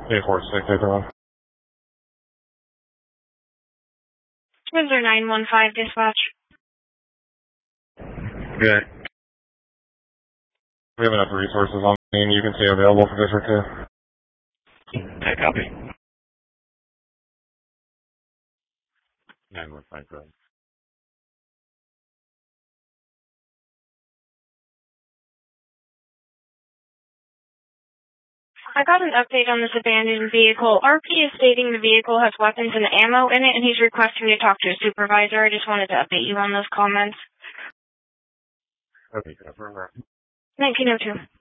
846, 915 dispatch. Good. We have enough resources on the scene. You can stay available for District 2. Okay, copy. 915, go ahead. I got an update on this abandoned vehicle. RP is stating the vehicle has weapons and ammo in it, and he's requesting to talk to a supervisor. I just wanted to update you on those comments. Okay, confirm that. 1902.